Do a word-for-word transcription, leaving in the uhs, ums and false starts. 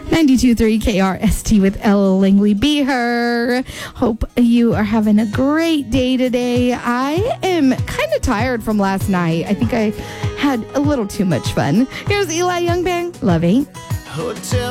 ninety-two point three K R S T with Ella Langley. Be her. Hope you are having a great day today. I am kind of tired from last night. I think I had a little too much fun. Here's Eli Young Band. Love eight. Hotel.